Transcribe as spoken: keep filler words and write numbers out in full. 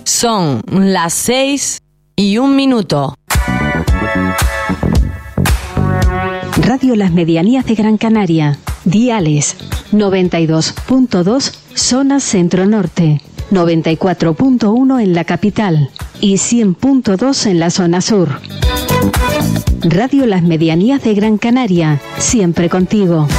Son las seis y un minuto. Radio Las Medianías de Gran Canaria. Diales noventa y dos punto dos zona centro-norte, noventa y cuatro punto uno en la capital y cien punto dos en la zona sur. Radio Las Medianías de Gran Canaria, siempre contigo.